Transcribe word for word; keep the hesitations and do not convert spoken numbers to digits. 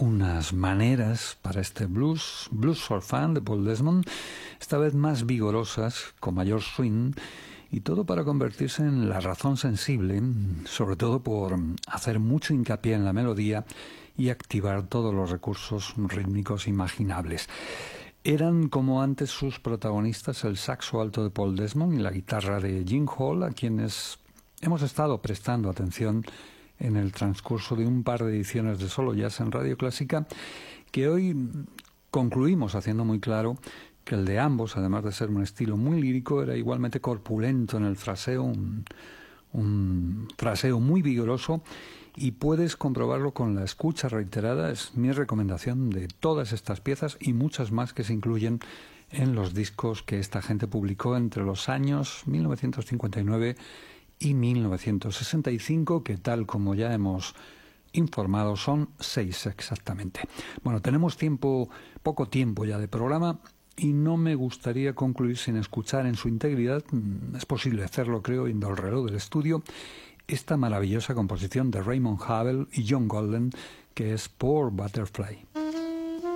unas maneras para este blues, blues for fun de Paul Desmond, esta vez más vigorosas, con mayor swing, y todo para convertirse en la razón sensible, sobre todo por hacer mucho hincapié en la melodía y activar todos los recursos rítmicos imaginables. Eran, como antes sus protagonistas, el saxo alto de Paul Desmond y la guitarra de Gene Hall, a quienes hemos estado prestando atención en el transcurso de un par de ediciones de Solo Jazz en Radio Clásica, que hoy concluimos haciendo muy claro que el de ambos, además de ser un estilo muy lírico, era igualmente corpulento en el fraseo, un, un fraseo muy vigoroso, y puedes comprobarlo con la escucha reiterada. Es mi recomendación de todas estas piezas y muchas más que se incluyen en los discos que esta gente publicó entre los años mil novecientos cincuenta y nueve y mil novecientos sesenta y cinco, que tal como ya hemos informado son seis exactamente. Bueno, tenemos tiempo, poco tiempo ya de programa, y no me gustaría concluir sin escuchar en su integridad, es posible hacerlo creo viendo el reloj del estudio, esta maravillosa composición de Raymond Havell y John Golden, que es Poor Butterfly.